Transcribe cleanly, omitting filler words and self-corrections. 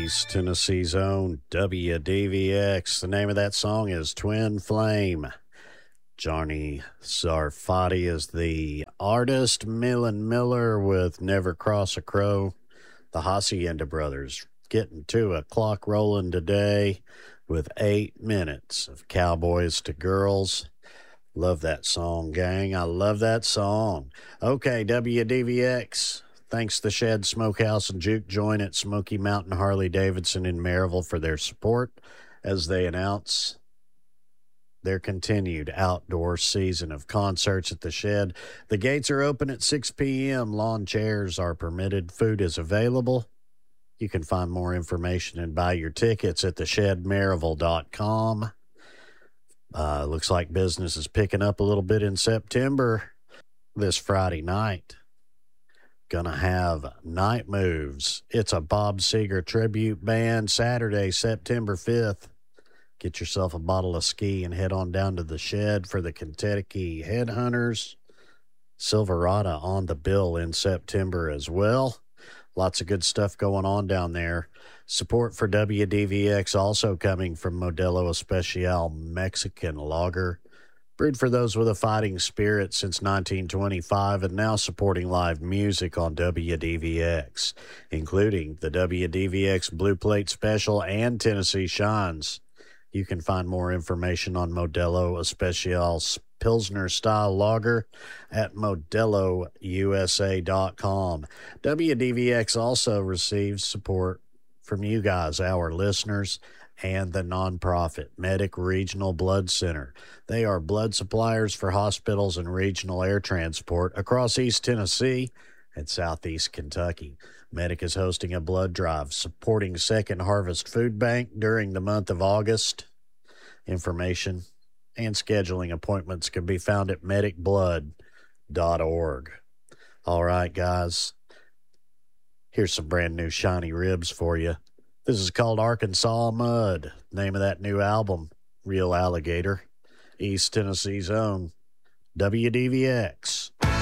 East Tennessee's own WDVX. The name of that song is Twin Flame. Johnny Sarfati is the artist. Millen Miller with Never Cross a Crow. The Hacienda Brothers getting to a clock rolling today with 8 minutes of Cowboys to Girls. Love that song, gang. I love that song. Okay, WDVX. Thanks to Shed Smokehouse and Juke Joint at Smoky Mountain Harley Davidson in Maryville for their support as they announce their continued outdoor season of concerts at the Shed. The gates are open at 6 p.m. Lawn chairs are permitted. Food is available. You can find more information and buy your tickets at theshedmaryville.com. Looks like business is picking up a little bit in September. This Friday night, gonna have Night Moves. It's a Bob Seger tribute band. Saturday, September 5th. Get yourself a bottle of ski and head on down to the Shed for the Kentucky Headhunters. Silverado on the bill in September as well. Lots of good stuff going on down there. Support for WDVX also coming from Modelo Especial Mexican Lager. Brewed for those with a fighting spirit since 1925 and now supporting live music on WDVX, including the WDVX Blue Plate Special and Tennessee Shines. You can find more information on Modelo Especial's Pilsner-style lager at modelousa.com. WDVX also receives support from you guys, our listeners, and the nonprofit Medic Regional Blood Center. They are blood suppliers for hospitals and regional air transport across East Tennessee and Southeast Kentucky. Medic is hosting a blood drive supporting Second Harvest Food Bank during the month of August. Information and scheduling appointments can be found at medicblood.org. All right, guys. Here's some brand new shiny ribs for you. This is called Arkansas Mud. Name of that new album, Real Alligator. East Tennessee's own WDVX.